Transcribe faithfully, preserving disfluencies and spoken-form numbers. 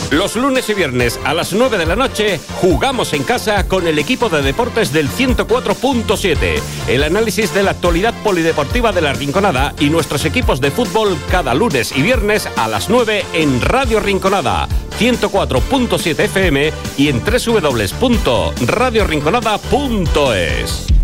Los lunes y viernes a las nueve de la noche jugamos en casa con el equipo de deportes del ciento cuatro punto siete. El análisis de la actualidad polideportiva de La Rinconada y nuestros equipos de fútbol cada lunes y viernes a las nueve en Radio Rinconada, ciento cuatro punto siete F M y en doble u doble u doble u punto radio rinconada punto es.